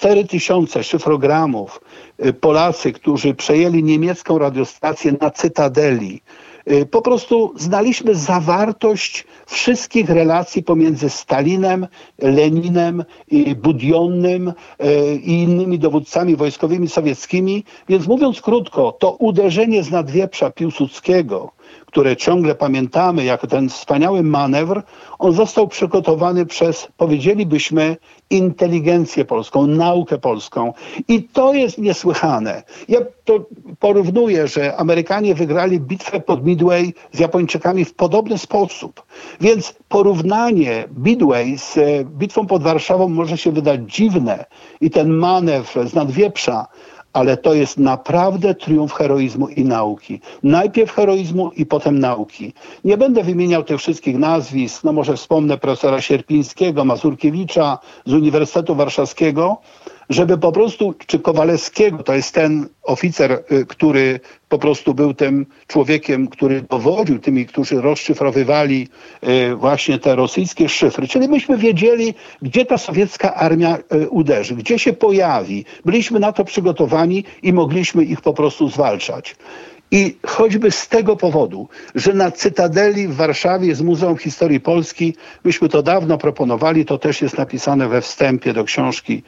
4000 szyfrogramów. Polacy, którzy przejęli niemiecką radiostację na Cytadeli. Po prostu znaliśmy zawartość wszystkich relacji pomiędzy Stalinem, Leninem, Budionnym i innymi dowódcami wojskowymi sowieckimi. Więc mówiąc krótko, to uderzenie z nadwieprza Piłsudskiego, które ciągle pamiętamy jako ten wspaniały manewr, on został przygotowany przez, powiedzielibyśmy, inteligencję polską, naukę polską. I to jest niesłychane. Ja to porównuję, że Amerykanie wygrali bitwę pod Midway z Japończykami w podobny sposób. Więc porównanie Midway z bitwą pod Warszawą może się wydać dziwne i ten manewr z nadwieprza, ale to jest naprawdę triumf heroizmu i nauki. Najpierw heroizmu i potem nauki. Nie będę wymieniał tych wszystkich nazwisk, no może wspomnę profesora Sierpińskiego, Mazurkiewicza z Uniwersytetu Warszawskiego, żeby po prostu, czy Kowalewskiego, to jest ten oficer, który po prostu był tym człowiekiem, który dowodził tymi, którzy rozszyfrowywali właśnie te rosyjskie szyfry. Czyli myśmy wiedzieli, gdzie ta sowiecka armia uderzy, gdzie się pojawi. Byliśmy na to przygotowani i mogliśmy ich po prostu zwalczać. I choćby z tego powodu, że na Cytadeli w Warszawie jest Muzeum Historii Polski, myśmy to dawno proponowali, to też jest napisane we wstępie do książki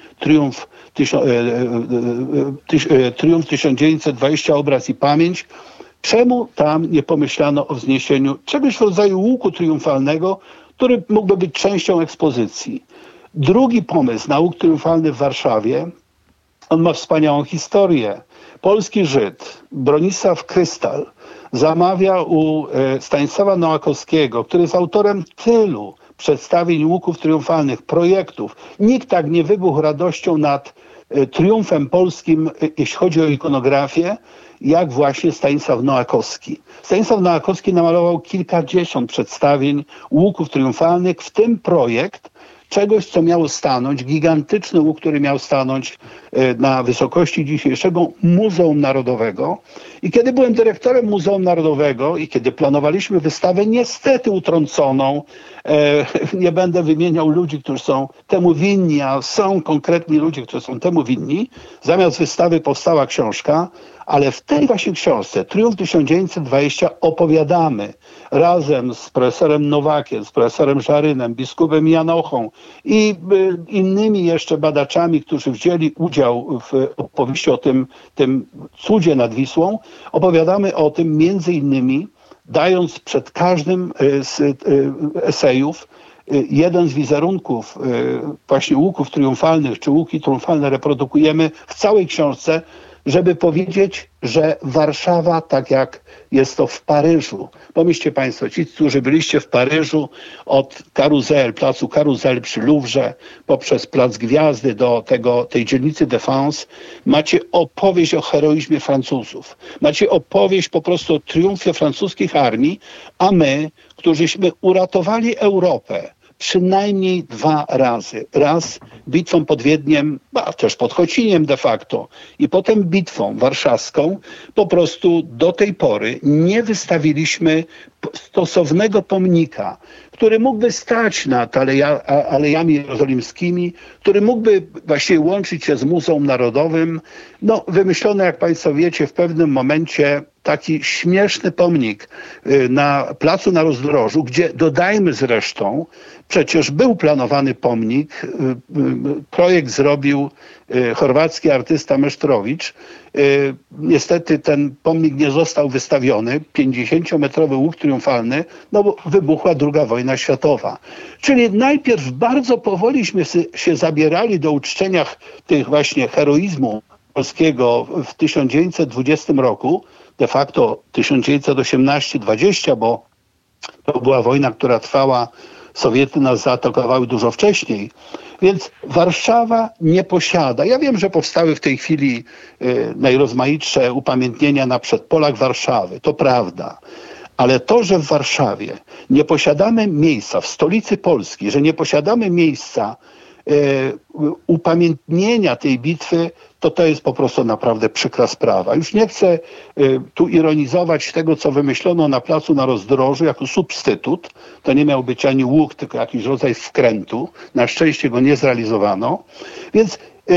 Triumf 1920, obraz i pamięć. Czemu tam nie pomyślano o wzniesieniu czegoś w rodzaju łuku triumfalnego, który mógłby być częścią ekspozycji? Drugi pomysł na łuk triumfalny w Warszawie, on ma wspaniałą historię. Polski Żyd Bronisław Krystal zamawia u Stanisława Noakowskiego, który jest autorem tylu przedstawień łuków triumfalnych, projektów. Nikt tak nie wybuchł radością nad triumfem polskim, jeśli chodzi o ikonografię, jak właśnie Stanisław Noakowski. Stanisław Noakowski namalował kilkadziesiąt przedstawień łuków triumfalnych, w tym projekt czegoś, co miało stanąć, gigantyczny łuk, który miał stanąć na wysokości dzisiejszego Muzeum Narodowego. I kiedy byłem dyrektorem Muzeum Narodowego i kiedy planowaliśmy wystawę niestety utrąconą, nie będę wymieniał ludzi, którzy są temu winni, a są konkretni ludzie, którzy są temu winni, zamiast wystawy powstała książka, ale w tej właśnie książce Triumf 1920 opowiadamy razem z profesorem Nowakiem, z profesorem Żarynem, biskupem Janochą i innymi jeszcze badaczami, którzy wzięli udział w opowieści o tym cudzie nad Wisłą. Opowiadamy o tym między innymi, dając przed każdym z esejów jeden z wizerunków właśnie łuków triumfalnych, czy łuki triumfalne reprodukujemy w całej książce, żeby powiedzieć, że Warszawa, tak jak jest to w Paryżu. Pomyślcie Państwo, ci, którzy byliście w Paryżu, od karuzel, placu Karuzel przy Louvre, poprzez Plac Gwiazdy do tej dzielnicy Défense, macie opowieść o heroizmie Francuzów. Macie opowieść po prostu o triumfie francuskich armii, a my, którzyśmy uratowali Europę, przynajmniej 2 razy. Raz bitwą pod Wiedniem, a też pod Chociniem de facto i potem bitwą warszawską, po prostu do tej pory nie wystawiliśmy stosownego pomnika, który mógłby stać nad Alejami Jerozolimskimi, który mógłby właściwie łączyć się z Muzeum Narodowym. No, wymyślono, jak Państwo wiecie, w pewnym momencie taki śmieszny pomnik na placu na Rozdrożu, gdzie dodajmy zresztą, przecież był planowany pomnik, projekt zrobił chorwacki artysta Mesztrowicz. Niestety ten pomnik nie został wystawiony, 50-metrowy łuk triumfalny, no bo wybuchła II wojna światowa. Czyli najpierw bardzo powoliśmy się zabierali do uczczenia tych właśnie heroizmu polskiego w 1920 roku, de facto 1918-20, bo to była wojna, która trwała, Sowiety nas zaatakowały dużo wcześniej. Więc Warszawa nie posiada. Ja wiem, że powstały w tej chwili najrozmaitsze upamiętnienia na przedpolach Warszawy. To prawda. Ale to, że w Warszawie nie posiadamy miejsca, w stolicy Polski, że nie posiadamy miejsca upamiętnienia tej bitwy, to jest po prostu naprawdę przykra sprawa. Już nie chcę tu ironizować tego, co wymyślono na placu na Rozdrożu jako substytut. To nie miał być ani łuk, tylko jakiś rodzaj wkrętu. Na szczęście go nie zrealizowano. Więc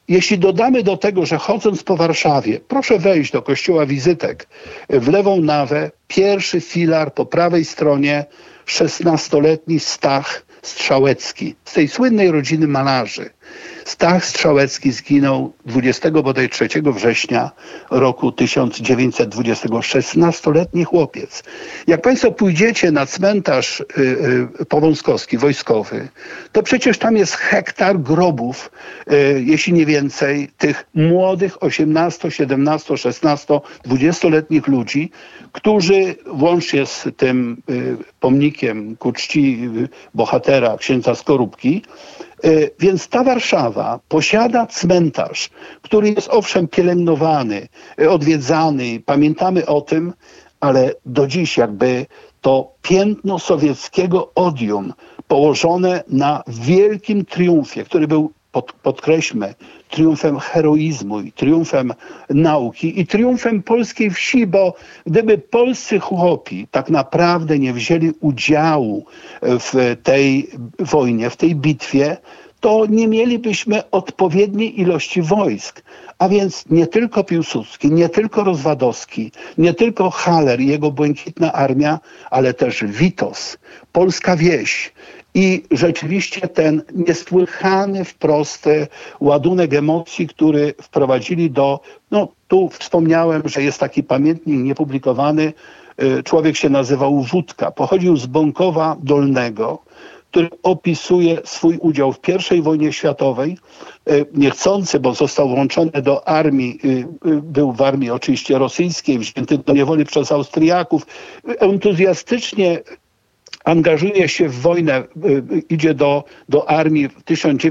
Jeśli dodamy do tego, że chodząc po Warszawie, proszę wejść do kościoła Wizytek, w lewą nawę, pierwszy filar po prawej stronie, 16-letni Stach Strzałecki, z tej słynnej rodziny malarzy. Stach Strzałecki zginął 23 września roku 1920. 16-letni chłopiec. Jak Państwo pójdziecie na cmentarz powązkowski, wojskowy, to przecież tam jest hektar grobów, jeśli nie więcej, tych młodych 18, 17, 16, 20-letnich ludzi, którzy łącznie z tym pomnikiem ku czci bohatera księdza Skorupki. Więc ta Warszawa posiada cmentarz, który jest owszem pielęgnowany, odwiedzany, pamiętamy o tym, ale do dziś jakby to piętno sowieckiego odium położone na wielkim triumfie, który był, podkreślmy, triumfem heroizmu i triumfem nauki i triumfem polskiej wsi, bo gdyby polscy chłopi tak naprawdę nie wzięli udziału w tej wojnie, w tej bitwie, to nie mielibyśmy odpowiedniej ilości wojsk. A więc nie tylko Piłsudski, nie tylko Rozwadowski, nie tylko Haller i jego Błękitna Armia, ale też Witos, polska wieś. I rzeczywiście ten niesłychany wprost ładunek emocji, który wprowadzili do, tu wspomniałem, że jest taki pamiętnik niepublikowany, człowiek się nazywał Wódka, pochodził z Bąkowa Dolnego, który opisuje swój udział w I wojnie światowej, niechcący, bo został włączony do armii, był w armii oczywiście rosyjskiej, wzięty do niewoli przez Austriaków, entuzjastycznie angażuje się w wojnę, idzie do armii w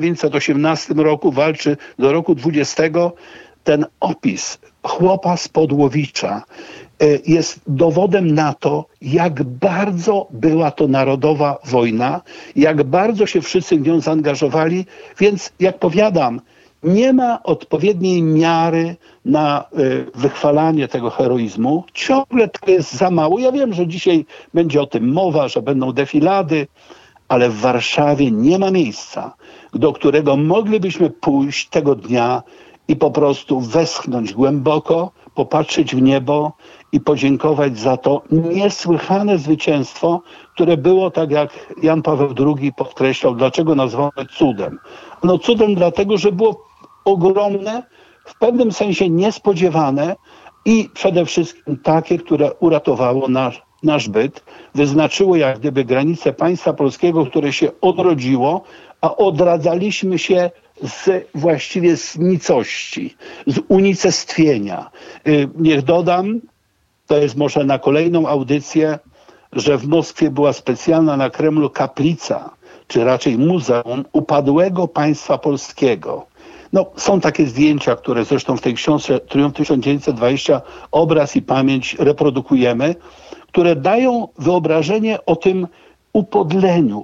1918 roku, walczy do roku 20. Ten opis chłopa z Podłowicza jest dowodem na to, jak bardzo była to narodowa wojna, jak bardzo się wszyscy w nią zaangażowali, więc jak powiadam, nie ma odpowiedniej miary na wychwalanie tego heroizmu. Ciągle to jest za mało. Ja wiem, że dzisiaj będzie o tym mowa, że będą defilady, ale w Warszawie nie ma miejsca, do którego moglibyśmy pójść tego dnia i po prostu westchnąć głęboko, popatrzeć w niebo i podziękować za to niesłychane zwycięstwo, które było, tak jak Jan Paweł II podkreślał, dlaczego nazwano cudem. No cudem dlatego, że było ogromne, w pewnym sensie niespodziewane i przede wszystkim takie, które uratowało nasz byt, wyznaczyło jak gdyby granice państwa polskiego, które się odrodziło, a odradzaliśmy się właściwie z nicości, z unicestwienia. Niech dodam, to jest może na kolejną audycję, że w Moskwie była specjalna na Kremlu kaplica, czy raczej muzeum upadłego państwa polskiego. Są takie zdjęcia, które zresztą w tej książce Triumf 1920, obraz i pamięć reprodukujemy, które dają wyobrażenie o tym upodleniu,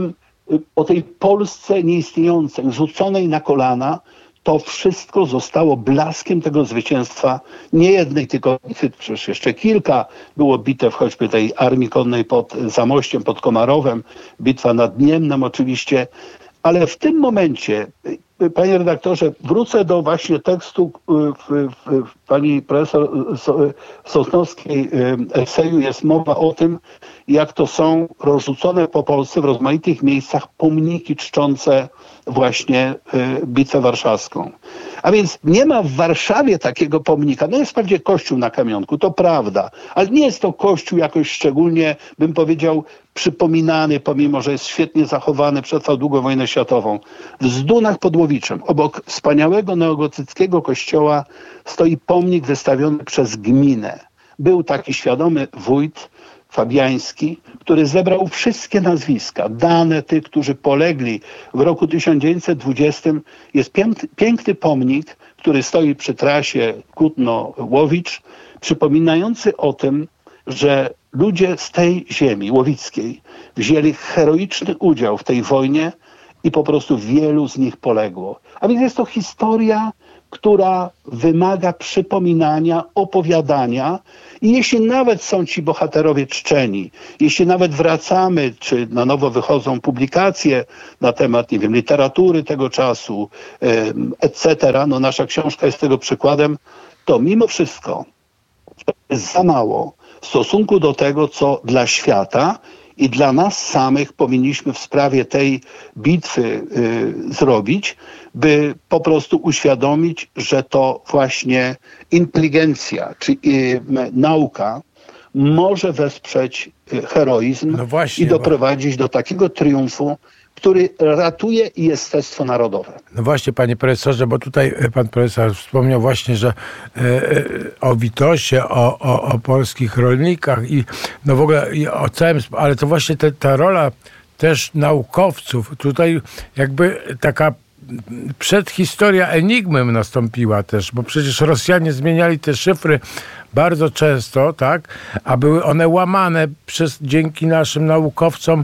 o tej Polsce nieistniejącej, rzuconej na kolana. To wszystko zostało blaskiem tego zwycięstwa nie jednej tylko, przecież jeszcze kilka było bitew, choćby tej Armii Konnej pod Zamościem, pod Komarowem, bitwa nad Niemnem oczywiście, ale w tym momencie, panie redaktorze, wrócę do właśnie tekstu pani profesor Sosnowskiej eseju, jest mowa o tym, jak to są rozrzucone po Polsce w rozmaitych miejscach pomniki czczące właśnie Bitwę Warszawską. A więc nie ma w Warszawie takiego pomnika. Jest wprawdzie kościół na Kamionku, to prawda, ale nie jest to kościół jakoś szczególnie, bym powiedział, przypominany, pomimo że jest świetnie zachowany, przetrwał długą wojnę światową. W Zdunach pod Łowiczem, obok wspaniałego neogotyckiego kościoła, stoi pomnik wystawiony przez gminę. Był taki świadomy wójt Fabiański, który zebrał wszystkie nazwiska, dane tych, którzy polegli w roku 1920. Jest piękny pomnik, który stoi przy trasie Kutno-Łowicz, przypominający o tym, że ludzie z tej ziemi łowickiej wzięli heroiczny udział w tej wojnie i po prostu wielu z nich poległo. A więc jest to historia, która wymaga przypominania, opowiadania i jeśli nawet są ci bohaterowie czczeni, jeśli nawet wracamy, czy na nowo wychodzą publikacje na temat, nie wiem, literatury tego czasu, etc., no nasza książka jest tego przykładem, to mimo wszystko jest za mało w stosunku do tego, co dla świata i dla nas samych powinniśmy w sprawie tej bitwy zrobić, by po prostu uświadomić, że to właśnie inteligencja czy nauka może wesprzeć heroizm i doprowadzić do takiego triumfu, który ratuje jestestwo narodowe. No właśnie, panie profesorze, bo tutaj pan profesor wspomniał właśnie, że o Witosie, o polskich rolnikach i no w ogóle i o całym, ale to właśnie ta rola też naukowców, tutaj jakby taka przedhistoria enigmy nastąpiła też, bo przecież Rosjanie zmieniali te szyfry bardzo często, tak, a były one łamane dzięki naszym naukowcom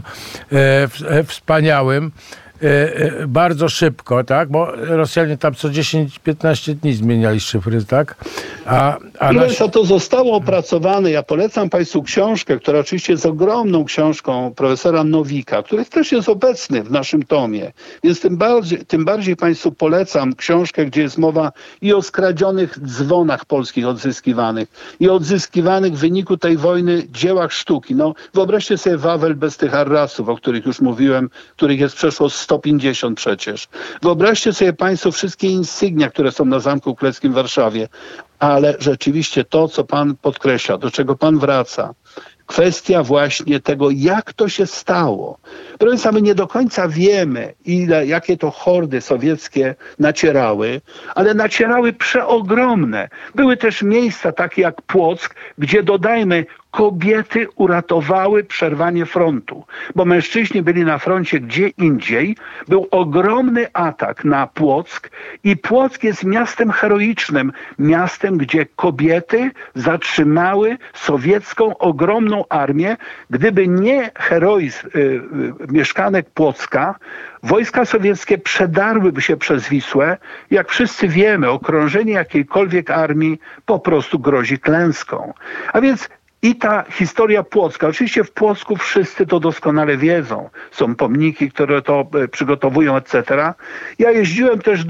wspaniałym bardzo szybko, tak, bo Rosjanie tam co 10-15 dni zmieniali szyfry, tak? Ile to zostało opracowane? Ja polecam państwu książkę, która oczywiście jest ogromną książką profesora Nowika, który też jest obecny w naszym tomie, więc tym bardziej państwu polecam książkę, gdzie jest mowa i o skradzionych dzwonach polskich odzyskiwanych, i o odzyskiwanych w wyniku tej wojny dziełach sztuki. No, wyobraźcie sobie Wawel bez tych arrasów, o których już mówiłem, których jest przeszło 150 przecież. Wyobraźcie sobie państwo wszystkie insygnia, które są na Zamku Królewskim w Warszawie, ale rzeczywiście to, co pan podkreśla, do czego pan wraca, kwestia właśnie tego, jak to się stało. Proszę Państwa, my nie do końca wiemy, jakie to hordy sowieckie nacierały, ale nacierały przeogromne. Były też miejsca takie jak Płock, gdzie dodajmy, kobiety uratowały przerwanie frontu, bo mężczyźni byli na froncie gdzie indziej. Był ogromny atak na Płock i Płock jest miastem heroicznym, miastem, gdzie kobiety zatrzymały sowiecką ogromną armię. Gdyby nie heroizm mieszkanek Płocka, wojska sowieckie przedarłyby się przez Wisłę. Jak wszyscy wiemy, okrążenie jakiejkolwiek armii po prostu grozi klęską. A więc i ta historia Płocka. Oczywiście w Płocku wszyscy to doskonale wiedzą. Są pomniki, które to przygotowują, etc. Ja jeździłem też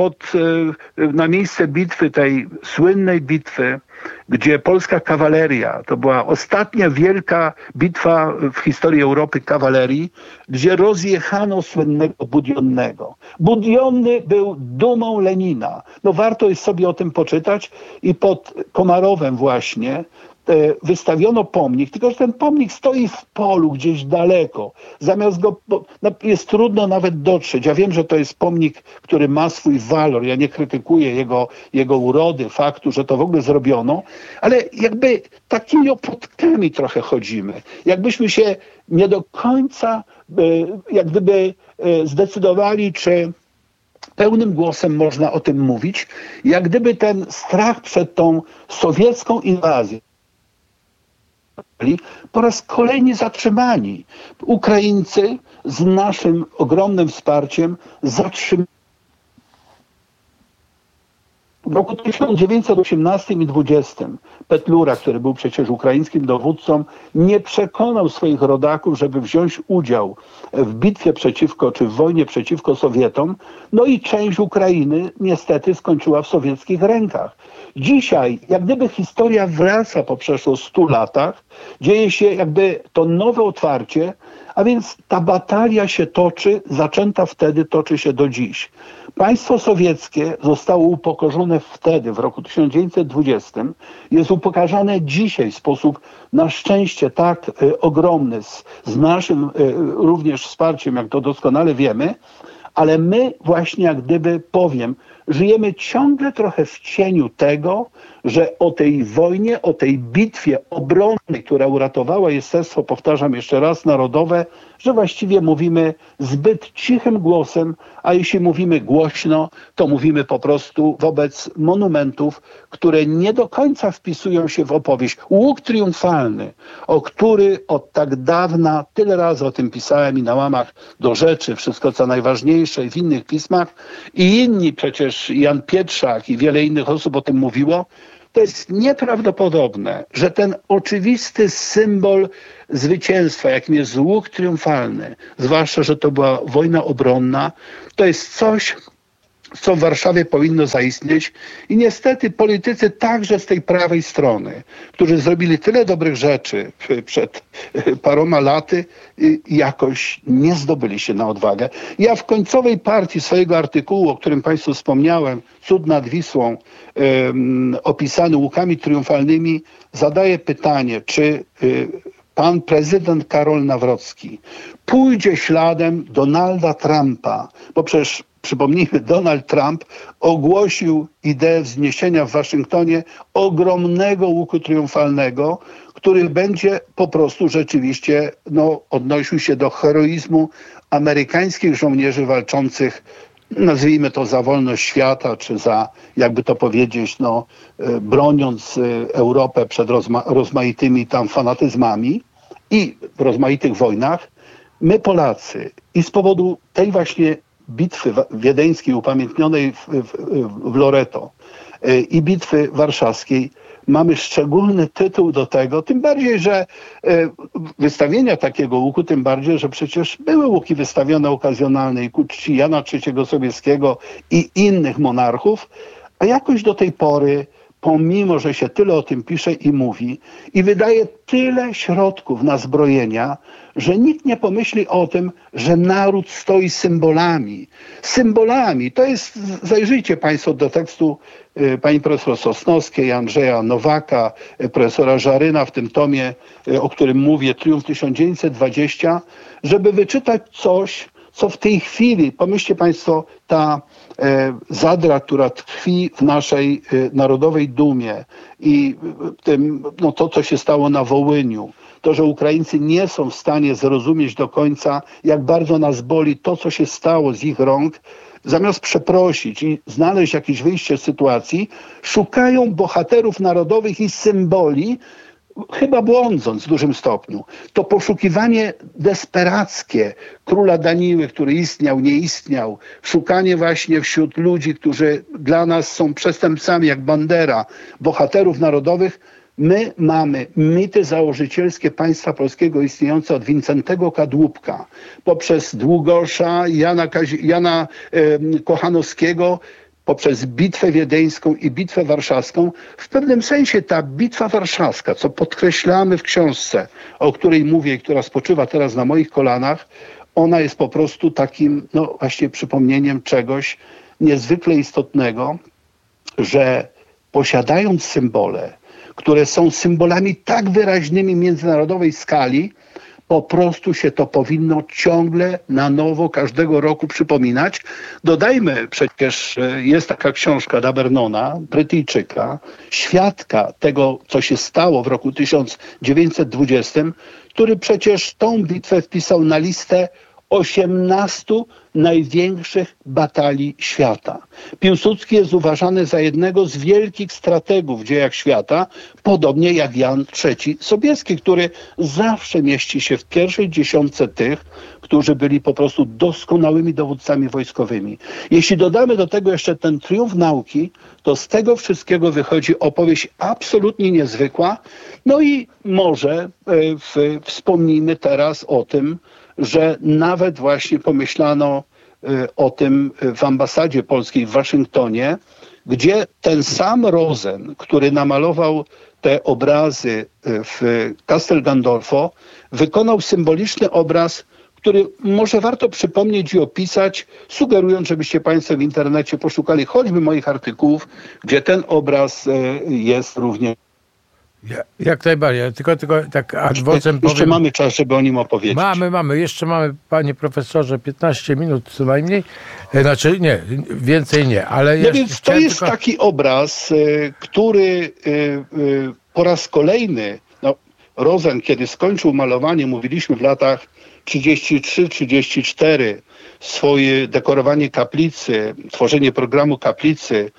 na miejsce bitwy, tej słynnej bitwy, gdzie polska kawaleria, to była ostatnia wielka bitwa w historii Europy kawalerii, gdzie rozjechano słynnego Budionnego. Budionny był dumą Lenina. No warto jest sobie o tym poczytać i pod Komarowem właśnie wystawiono pomnik, tylko że ten pomnik stoi w polu gdzieś daleko. Zamiast go, jest trudno nawet dotrzeć. Ja wiem, że to jest pomnik, który ma swój walor. Ja nie krytykuję jego urody, faktu, że to w ogóle zrobiono, ale jakby takimi opłotkami trochę chodzimy. Jakbyśmy się nie do końca jak gdyby zdecydowali, czy pełnym głosem można o tym mówić, jak gdyby ten strach przed tą sowiecką inwazją po raz kolejny zatrzymani. Ukraińcy z naszym ogromnym wsparciem zatrzymali. W roku 1918 i 20 Petlura, który był przecież ukraińskim dowódcą, nie przekonał swoich rodaków, żeby wziąć udział w bitwie czy w wojnie przeciwko Sowietom. No i część Ukrainy niestety skończyła w sowieckich rękach. Dzisiaj, jak gdyby historia wraca po przeszło 100 latach, dzieje się jakby to nowe otwarcie, a więc ta batalia się toczy, zaczęta wtedy, toczy się do dziś. Państwo sowieckie zostało upokorzone wtedy, w roku 1920. Jest upokarzane dzisiaj w sposób na szczęście tak ogromny, z naszym również wsparciem, jak to doskonale wiemy, Ale my właśnie jak gdyby, powiem, żyjemy ciągle trochę w cieniu tego, że o tej wojnie, o tej bitwie obronnej, która uratowała jestestwo, powtarzam jeszcze raz, narodowe, że właściwie mówimy zbyt cichym głosem, a jeśli mówimy głośno, to mówimy po prostu wobec monumentów, które nie do końca wpisują się w opowieść. Łuk triumfalny, o który od tak dawna, tyle razy o tym pisałem i na łamach do rzeczy, wszystko co najważniejsze w innych pismach i inni przecież, Jan Pietrzak i wiele innych osób o tym mówiło. To jest nieprawdopodobne, że ten oczywisty symbol zwycięstwa, jakim jest łuk triumfalny, zwłaszcza, że to była wojna obronna, to jest coś, co w Warszawie powinno zaistnieć i niestety politycy także z tej prawej strony, którzy zrobili tyle dobrych rzeczy przed paroma laty, jakoś nie zdobyli się na odwagę. Ja w końcowej partii swojego artykułu, o którym Państwu wspomniałem, Cud nad Wisłą, opisany łukami triumfalnymi, zadaję pytanie, czy pan prezydent Karol Nawrocki pójdzie śladem Donalda Trumpa, bo przecież przypomnijmy, Donald Trump ogłosił ideę wzniesienia w Waszyngtonie ogromnego łuku triumfalnego, który będzie po prostu rzeczywiście odnosił się do heroizmu amerykańskich żołnierzy walczących, nazwijmy to za wolność świata, czy za, jakby to powiedzieć, broniąc Europę przed rozmaitymi tam fanatyzmów i w rozmaitych wojnach. My Polacy i z powodu tej właśnie bitwy wiedeńskiej upamiętnionej w Loreto i bitwy warszawskiej mamy szczególny tytuł do tego, tym bardziej, że wystawienia takiego łuku, tym bardziej, że przecież były łuki wystawione okazjonalne i ku czci Jana III Sobieskiego i innych monarchów, a jakoś do tej pory, pomimo że się tyle o tym pisze i mówi i wydaje tyle środków na zbrojenia, że nikt nie pomyśli o tym, że naród stoi symbolami. Symbolami. To jest, zajrzyjcie Państwo do tekstu pani profesor Sosnowskiej, Andrzeja Nowaka, profesora Żaryna w tym tomie, o którym mówię, Triumf 1920, żeby wyczytać coś, co w tej chwili, pomyślcie Państwo, ta zadra, która tkwi w naszej Narodowej Dumie i tym, to, co się stało na Wołyniu, to, że Ukraińcy nie są w stanie zrozumieć do końca, jak bardzo nas boli to, co się stało z ich rąk, zamiast przeprosić i znaleźć jakieś wyjście z sytuacji, szukają bohaterów narodowych i symboli, chyba błądząc w dużym stopniu. To poszukiwanie desperackie króla Daniły, który istniał, nie istniał, szukanie właśnie wśród ludzi, którzy dla nas są przestępcami, jak Bandera, bohaterów narodowych. My mamy mity założycielskie państwa polskiego istniejące od Wincentego Kadłubka, poprzez Długosza, Jana Kochanowskiego, poprzez bitwę wiedeńską i bitwę warszawską. W pewnym sensie ta bitwa warszawska, co podkreślamy w książce, o której mówię i która spoczywa teraz na moich kolanach, ona jest po prostu takim właśnie przypomnieniem czegoś niezwykle istotnego, że posiadając symbole, które są symbolami tak wyraźnymi międzynarodowej skali, po prostu się to powinno ciągle na nowo każdego roku przypominać. Dodajmy, przecież jest taka książka D'Abernona, Brytyjczyka, świadka tego, co się stało w roku 1920, który przecież tą bitwę wpisał na listę 18 największych batalii świata. Piłsudski jest uważany za jednego z wielkich strategów w dziejach świata, podobnie jak Jan III Sobieski, który zawsze mieści się w pierwszej dziesiątce tych, którzy byli po prostu doskonałymi dowódcami wojskowymi. Jeśli dodamy do tego jeszcze ten triumf nauki, to z tego wszystkiego wychodzi opowieść absolutnie niezwykła. No i może wspomnijmy teraz o tym, że nawet właśnie pomyślano o tym w ambasadzie polskiej w Waszyngtonie, gdzie ten sam Rosen, który namalował te obrazy w Castel Gandolfo, wykonał symboliczny obraz, który może warto przypomnieć i opisać, sugerując, żebyście Państwo w internecie poszukali choćby moich artykułów, gdzie ten obraz jest również. Jak najbardziej, tylko tak adwocem Jeszcze powiem. mamy czas, żeby o nim opowiedzieć. Jeszcze mamy, panie profesorze, 15 minut co najmniej. Znaczy nie, więcej nie, ale No więc to jest taki obraz, który po raz kolejny, Rosen, kiedy skończył malowanie, mówiliśmy w latach 33-34, swoje dekorowanie kaplicy, tworzenie programu kaplicy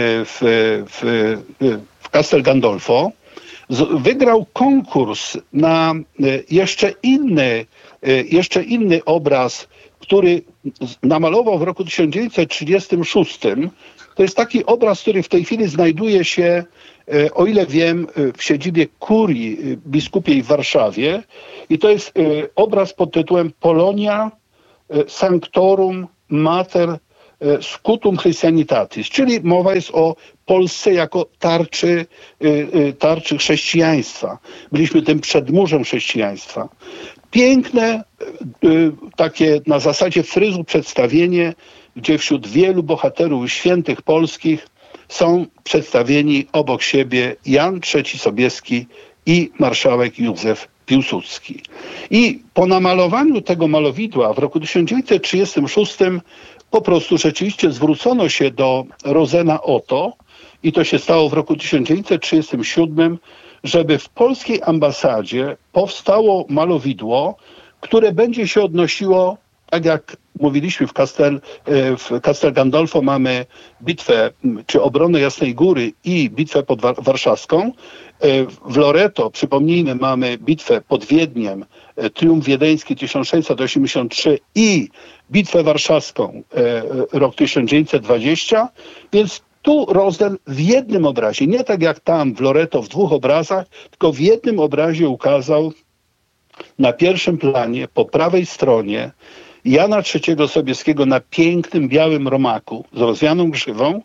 w Castel Gandolfo, wygrał konkurs na jeszcze inny obraz, który namalował w roku 1936. To jest taki obraz, który w tej chwili znajduje się, o ile wiem, w siedzibie kurii biskupiej w Warszawie. I to jest obraz pod tytułem Polonia Sanctorum Mater Scutum Christianitatis, czyli mowa jest o Polsce jako tarczy chrześcijaństwa. Byliśmy tym przedmurzem chrześcijaństwa. Piękne, takie na zasadzie fryzu przedstawienie, gdzie wśród wielu bohaterów świętych polskich są przedstawieni obok siebie Jan III Sobieski i marszałek Józef Piłsudski. I po namalowaniu tego malowidła w roku 1936 po prostu rzeczywiście zwrócono się do Rosena o to, i to się stało w roku 1937, żeby w polskiej ambasadzie powstało malowidło, które będzie się odnosiło, tak jak mówiliśmy w Castel Gandolfo mamy bitwę, czy obronę Jasnej Góry i bitwę pod Warszawską. W Loreto, przypomnijmy, mamy bitwę pod Wiedniem, triumf wiedeński 1683 i bitwę warszawską, rok 1920, więc tu Rosen w jednym obrazie, nie tak jak tam w Loreto w dwóch obrazach, tylko w jednym obrazie ukazał na pierwszym planie, po prawej stronie, Jana III Sobieskiego na pięknym białym romaku z rozwianą grzywą,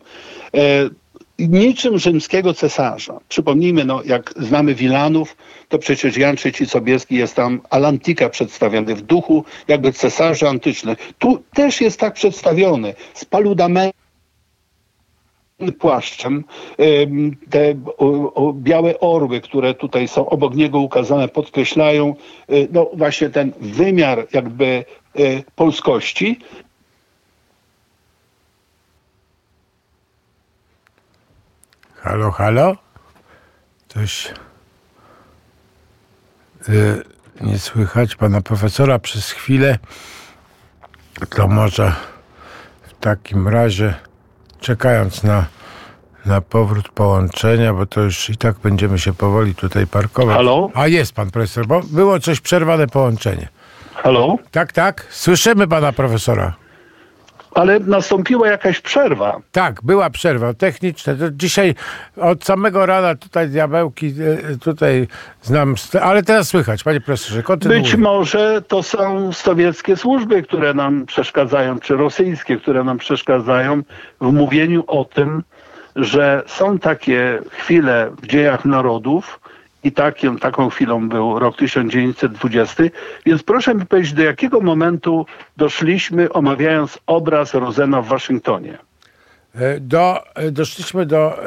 niczym rzymskiego cesarza. Przypomnijmy, jak znamy Wilanów, to przecież Jan III Sobieski jest tam Alantika przedstawiony w duchu jakby cesarzy antycznych. Tu też jest tak przedstawiony, z paludamentem, płaszczem, te białe orły, które tutaj są obok niego ukazane, podkreślają właśnie ten wymiar jakby polskości. Halo, halo? Coś nie słychać pana profesora przez chwilę. To może w takim razie, czekając na powrót połączenia, bo to już i tak będziemy się powoli tutaj parkować. Halo? A jest pan profesor, bo było coś przerwane połączenie. Halo? Tak, słyszymy pana profesora. Ale nastąpiła jakaś przerwa. Tak, była przerwa techniczna. To dzisiaj od samego rana tutaj diabełki, tutaj znam, ale teraz słychać, panie profesorze, kontynuuj. Być może to są sowieckie służby, które nam przeszkadzają, czy rosyjskie, które nam przeszkadzają w mówieniu o tym, że są takie chwile w dziejach narodów i taką chwilą był rok 1920. Więc proszę mi powiedzieć, do jakiego momentu doszliśmy, omawiając obraz Rosena w Waszyngtonie? Doszliśmy do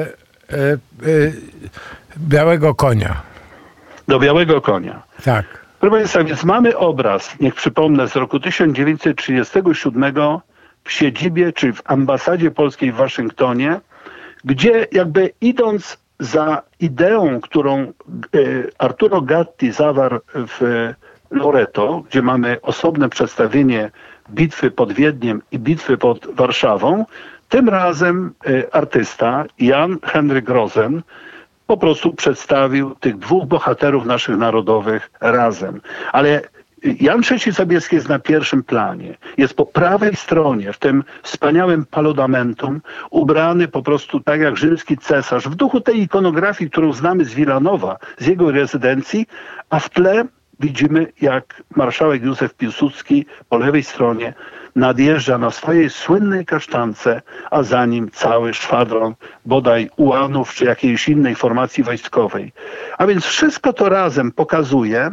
Białego Konia. Do Białego Konia. Tak. Proszę Państwa, więc mamy obraz, niech przypomnę, z roku 1937 w siedzibie, czy w ambasadzie polskiej w Waszyngtonie, gdzie jakby idąc za ideą, którą Arturo Gatti zawarł w Loreto, gdzie mamy osobne przedstawienie bitwy pod Wiedniem i bitwy pod Warszawą, tym razem artysta Jan Henryk Rosen po prostu przedstawił tych dwóch bohaterów naszych narodowych razem. Ale Jan III Sobieski jest na pierwszym planie. Jest po prawej stronie, w tym wspaniałym paludamentum, ubrany po prostu tak jak rzymski cesarz, w duchu tej ikonografii, którą znamy z Wilanowa, z jego rezydencji, a w tle widzimy, jak marszałek Józef Piłsudski po lewej stronie nadjeżdża na swojej słynnej kasztance, a za nim cały szwadron bodaj ułanów czy jakiejś innej formacji wojskowej. A więc wszystko to razem pokazuje,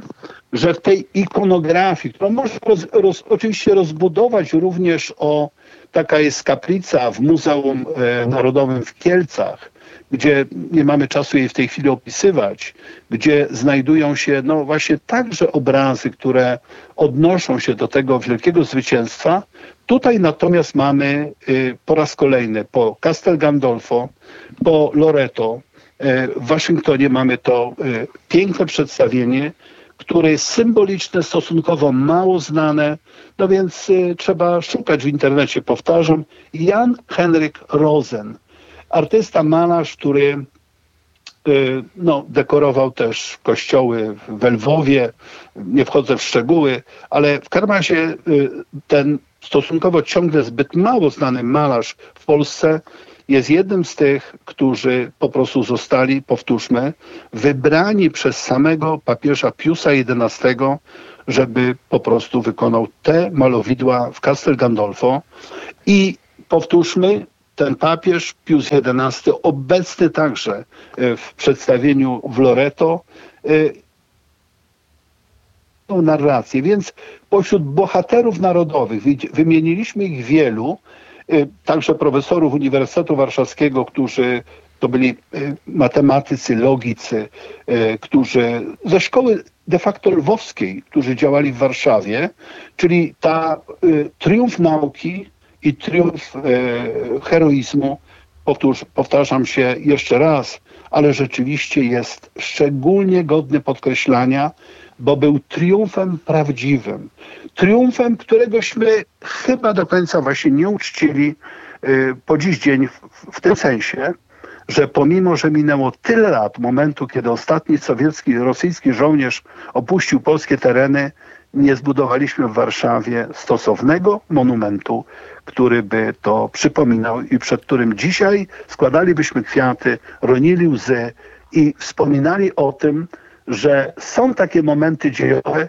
że w tej ikonografii, którą można oczywiście rozbudować również taka jest kaplica w Muzeum Narodowym w Kielcach, gdzie nie mamy czasu jej w tej chwili opisywać, gdzie znajdują się właśnie także obrazy, które odnoszą się do tego wielkiego zwycięstwa. Tutaj natomiast mamy po raz kolejny po Castel Gandolfo, po Loreto, w Waszyngtonie mamy to piękne przedstawienie, które jest symboliczne, stosunkowo mało znane, więc trzeba szukać w internecie, powtarzam. Jan Henryk Rosen, artysta, malarz, który dekorował też kościoły w Lwowie, nie wchodzę w szczegóły, ale w każdym razie ten stosunkowo ciągle zbyt mało znany malarz w Polsce jest jednym z tych, którzy po prostu zostali, powtórzmy, wybrani przez samego papieża Piusa XI, żeby po prostu wykonał te malowidła w Castel Gandolfo. I powtórzmy, ten papież Pius XI, obecny także w przedstawieniu w Loreto, narrację. Więc pośród bohaterów narodowych, wymieniliśmy ich wielu, także profesorów Uniwersytetu Warszawskiego, którzy to byli matematycy, logicy, którzy ze szkoły de facto lwowskiej, którzy działali w Warszawie, czyli triumf nauki i triumf heroizmu, powtarzam się jeszcze raz, ale rzeczywiście jest szczególnie godny podkreślania, bo był triumfem prawdziwym. Triumfem, któregośmy chyba do końca właśnie nie uczcili po dziś dzień w tym sensie, że pomimo, że minęło tyle lat momentu, kiedy ostatni rosyjski żołnierz opuścił polskie tereny, nie zbudowaliśmy w Warszawie stosownego monumentu, który by to przypominał i przed którym dzisiaj składalibyśmy kwiaty, ronili łzy i wspominali o tym, że są takie momenty dziejowe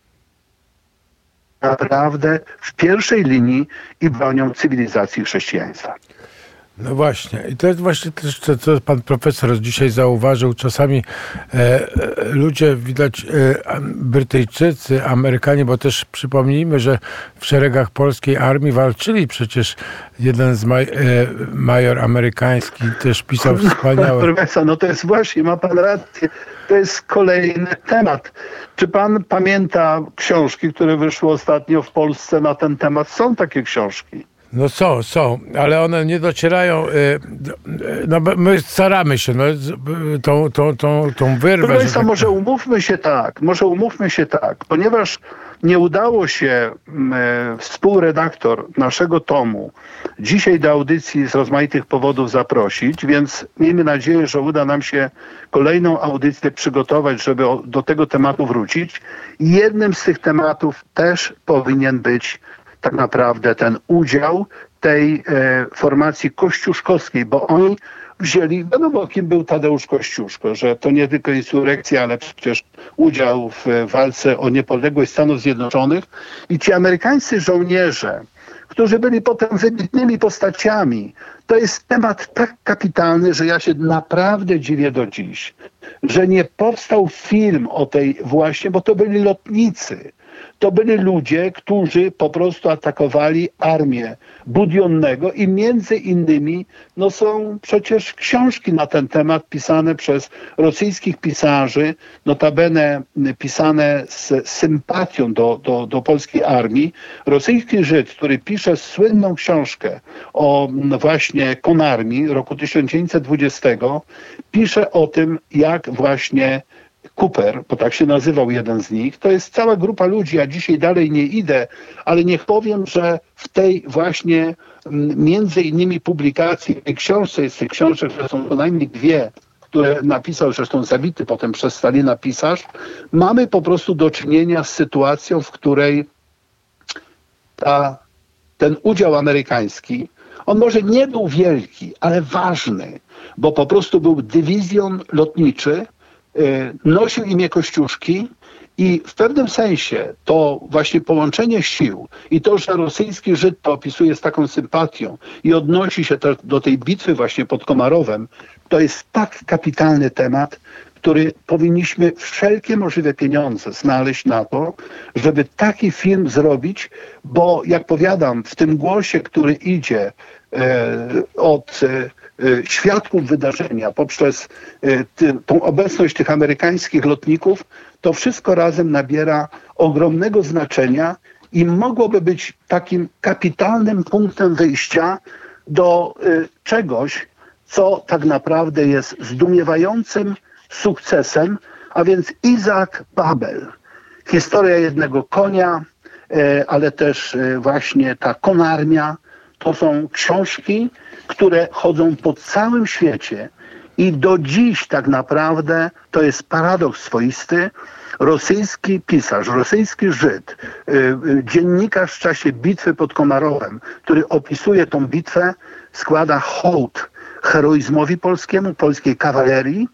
naprawdę w pierwszej linii i bronią cywilizacji chrześcijaństwa. No właśnie. I to jest właśnie też, co pan profesor dzisiaj zauważył. Czasami ludzie, widać Brytyjczycy, Amerykanie, bo też przypomnijmy, że w szeregach polskiej armii walczyli przecież jeden z major amerykański, też pisał wspaniałe... Profesor, to jest właśnie, ma pan rację, to jest kolejny temat. Czy pan pamięta książki, które wyszły ostatnio w Polsce na ten temat? Są takie książki. No są, ale one nie docierają, my staramy się, tą wyrwę. Proszę Państwa, może umówmy się tak, ponieważ nie udało się współredaktor naszego tomu dzisiaj do audycji z rozmaitych powodów zaprosić, więc miejmy nadzieję, że uda nam się kolejną audycję przygotować, żeby do tego tematu wrócić. Jednym z tych tematów też powinien być tak naprawdę ten udział tej formacji kościuszkowskiej, bo oni wzięli, wiadomo kim był Tadeusz Kościuszko, że to nie tylko insurekcja, ale przecież udział w walce o niepodległość Stanów Zjednoczonych i ci amerykańscy żołnierze, którzy byli potem wybitnymi postaciami, to jest temat tak kapitalny, że ja się naprawdę dziwię do dziś, że nie powstał film o tej właśnie, bo to byli lotnicy. To byli ludzie, którzy po prostu atakowali armię Budionnego i między innymi są przecież książki na ten temat pisane przez rosyjskich pisarzy, notabene pisane z sympatią do polskiej armii. Rosyjski Żyd, który pisze słynną książkę o właśnie konarmii roku 1920, pisze o tym, jak właśnie Cooper, bo tak się nazywał jeden z nich, to jest cała grupa ludzi, ja dzisiaj dalej nie idę, ale niech powiem, że w tej właśnie między innymi publikacji, tej książce, jest tych książek, że są co najmniej dwie, które napisał zresztą zabity potem przez Stalina pisarz, mamy po prostu do czynienia z sytuacją, w której ten udział amerykański, on może nie był wielki, ale ważny, bo po prostu był dywizjon lotniczy, nosił imię Kościuszki i w pewnym sensie to właśnie połączenie sił i to, że rosyjski Żyd to opisuje z taką sympatią i odnosi się do tej bitwy właśnie pod Komarowem, to jest tak kapitalny temat, który powinniśmy wszelkie możliwe pieniądze znaleźć na to, żeby taki film zrobić, bo jak powiadam, w tym głosie, który idzie od świadków wydarzenia poprzez tą obecność tych amerykańskich lotników, to wszystko razem nabiera ogromnego znaczenia i mogłoby być takim kapitalnym punktem wyjścia do czegoś, co tak naprawdę jest zdumiewającym sukcesem, a więc Isaac Babel. Historia jednego konia, ale też właśnie ta konarmia. To są książki, które chodzą po całym świecie i do dziś tak naprawdę to jest paradoks swoisty. Rosyjski pisarz, rosyjski Żyd, dziennikarz w czasie bitwy pod Komarowem, który opisuje tą bitwę, składa hołd heroizmowi polskiemu, polskiej kawalerii.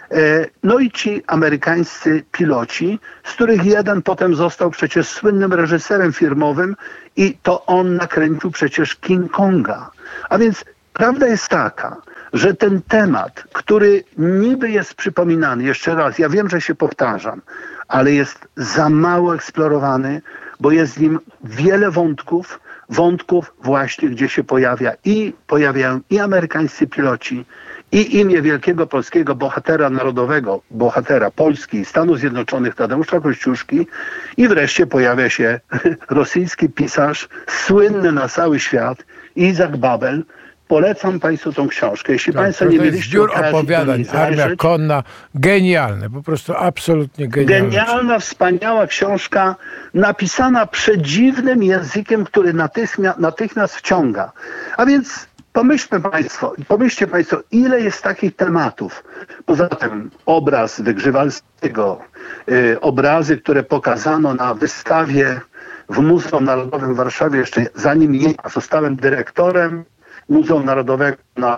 No i ci amerykańscy piloci, z których jeden potem został przecież słynnym reżyserem filmowym i to on nakręcił przecież King Konga. A więc prawda jest taka, że ten temat, który niby jest przypominany, jeszcze raz, ja wiem, że się powtarzam, ale jest za mało eksplorowany, bo jest w nim wiele wątków właśnie, gdzie się pojawiają i amerykańscy piloci, i imię wielkiego polskiego bohatera narodowego, bohatera Polski, Stanów Zjednoczonych Tadeusza Kościuszki i wreszcie pojawia się rosyjski pisarz, słynny na cały świat, Isaac Babel. Polecam Państwu tą książkę. Jeśli Państwo nie mieliście zbiór opowiadań, Armia Konna, genialne, po prostu absolutnie genialne. Genialna, wspaniała książka, napisana przedziwnym językiem, który natychmiast wciąga. A więc pomyślcie Państwo, ile jest takich tematów. Poza tym obraz Wygrzywalskiego, obrazy, które pokazano na wystawie w Muzeum Narodowym w Warszawie, jeszcze zanim ja zostałem dyrektorem Muzeum Narodowego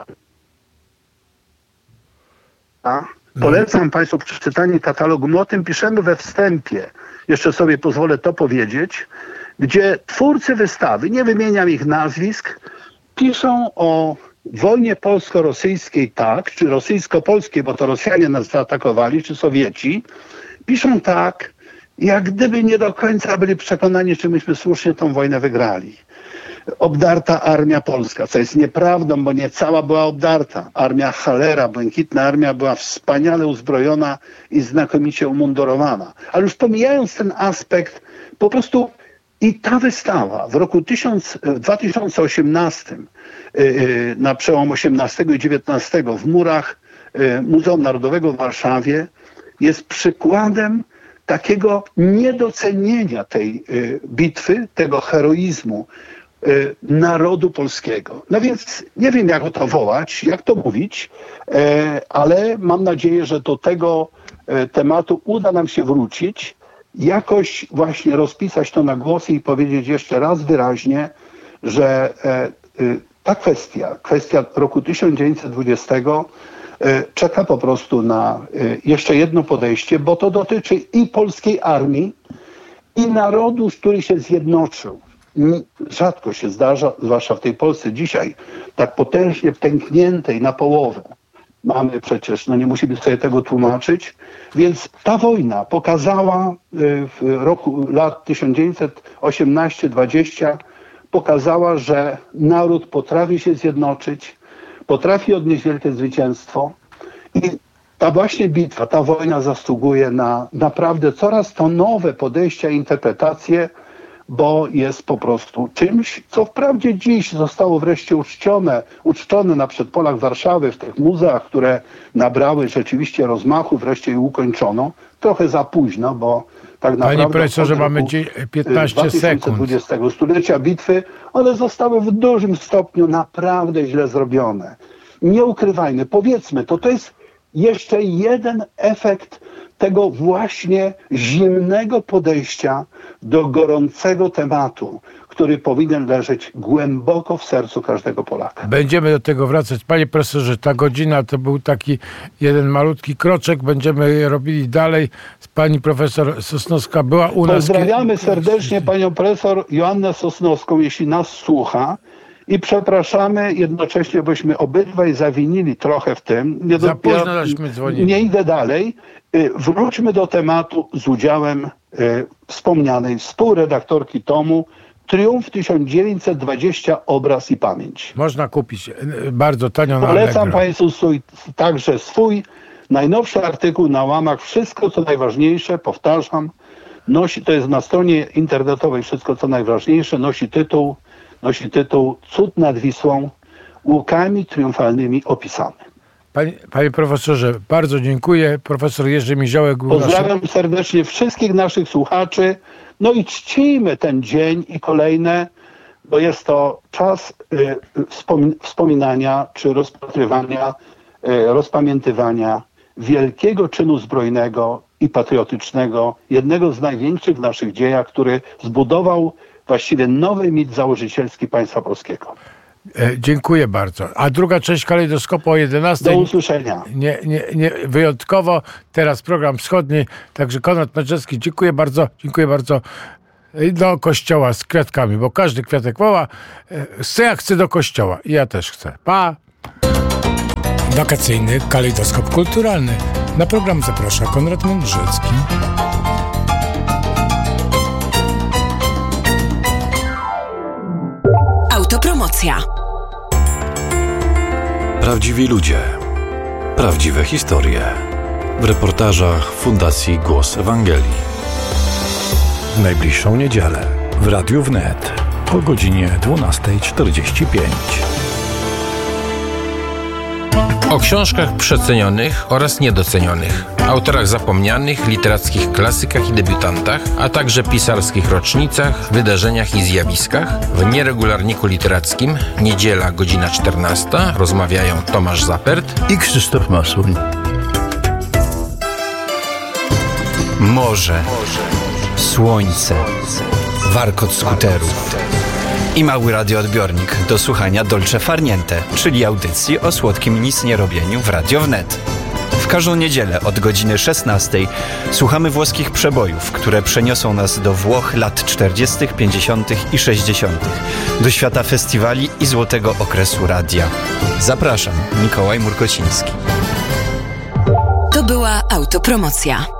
Polecam Państwu przeczytanie katalogu. My o tym piszemy we wstępie. Jeszcze sobie pozwolę to powiedzieć, gdzie twórcy wystawy, nie wymieniam ich nazwisk, piszą o wojnie polsko-rosyjskiej tak, czy rosyjsko-polskiej, bo to Rosjanie nas zaatakowali, czy Sowieci. Piszą tak, jak gdyby nie do końca byli przekonani, czy myśmy słusznie tą wojnę wygrali. Obdarta armia polska, co jest nieprawdą, bo nie cała była obdarta. Armia Hallera, Błękitna Armia była wspaniale uzbrojona i znakomicie umundurowana. Ale już pomijając ten aspekt, po prostu i ta wystawa w roku 2018, na przełom XVIII i XIX w murach Muzeum Narodowego w Warszawie jest przykładem takiego niedocenienia tej bitwy, tego heroizmu narodu polskiego. No więc nie wiem, jak to wołać, jak to mówić, ale mam nadzieję, że do tego tematu uda nam się wrócić, jakoś właśnie rozpisać to na głosy i powiedzieć jeszcze raz wyraźnie, że ta kwestia roku 1920 czeka po prostu na jeszcze jedno podejście, bo to dotyczy i polskiej armii, i narodu, który się zjednoczył. Rzadko się zdarza, zwłaszcza w tej Polsce dzisiaj, tak potężnie pękniętej na połowę. Mamy przecież, no nie musimy sobie tego tłumaczyć, więc ta wojna pokazała w roku lat 1918-20 pokazała, że naród potrafi się zjednoczyć, potrafi odnieść wielkie zwycięstwo i ta właśnie bitwa, ta wojna zasługuje na naprawdę coraz to nowe podejścia i interpretacje, bo jest po prostu czymś, co wprawdzie dziś zostało wreszcie uczczone na przedpolach Warszawy, w tych muzeach, które nabrały rzeczywiście rozmachu, wreszcie je ukończono. Trochę za późno, bo tak naprawdę... Panie profesorze, mamy 15 sekund. 20 stulecia bitwy, one zostały w dużym stopniu naprawdę źle zrobione. Nie ukrywajmy, powiedzmy, to jest jeszcze jeden efekt tego właśnie zimnego podejścia do gorącego tematu, który powinien leżeć głęboko w sercu każdego Polaka. Będziemy do tego wracać. Panie profesorze, ta godzina to był taki jeden malutki kroczek. Będziemy robili dalej. Pani profesor Sosnowska była u nas. Pozdrawiamy serdecznie panią profesor Joannę Sosnowską, jeśli nas słucha. I przepraszamy jednocześnie, bośmy obydwaj zawinili trochę w tym. Za późno żeśmy dzwonili. Nie idę dalej. Wróćmy do tematu z udziałem wspomnianej współredaktorki tomu Triumf 1920 obraz i pamięć. Można kupić bardzo tanio na Polecam Allegro. Państwu także swój najnowszy artykuł na łamach Wszystko co najważniejsze, powtarzam, to jest na stronie internetowej Wszystko co najważniejsze, nosi tytuł Cud nad Wisłą, łukami triumfalnymi opisany. Panie profesorze, bardzo dziękuję. Profesor Jerzy Miziołek. Pozdrawiam serdecznie wszystkich naszych słuchaczy. No i czcijmy ten dzień i kolejne, bo jest to czas wspominania czy rozpamiętywania wielkiego czynu zbrojnego i patriotycznego, jednego z największych w naszych dziejach, który zbudował właściwie nowy mit założycielski państwa polskiego. Dziękuję bardzo. A druga część kalejdoskopu o 11. Do usłyszenia. Nie, wyjątkowo teraz program wschodni, także Konrad Mędrzewski, dziękuję bardzo. Do kościoła z kwiatkami, bo każdy kwiatek woła. Ja chcę do kościoła i ja też chcę. Pa! Wakacyjny kalejdoskop kulturalny. Na program zaprasza Konrad Mędrzewski. Autopromocja. Prawdziwi ludzie. Prawdziwe historie. W reportażach Fundacji Głos Ewangelii. W najbliższą niedzielę w Radiu Wnet o godzinie 12:45. O książkach przecenionych oraz niedocenionych, autorach zapomnianych, literackich klasykach i debiutantach, a także pisarskich rocznicach, wydarzeniach i zjawiskach. W Nieregularniku Literackim, niedziela, godzina 14, rozmawiają Tomasz Zapert I Krzysztof Masuń. Morze, słońce, warkot skuterów i mały radioodbiornik do słuchania Dolce Far Niente, czyli audycji o słodkim nicnierobieniu w Radio Wnet. W każdą niedzielę od godziny 16 słuchamy włoskich przebojów, które przeniosą nas do Włoch lat 40., 50. i 60., do świata festiwali i złotego okresu radia. Zapraszam, Mikołaj Murkociński. To była autopromocja.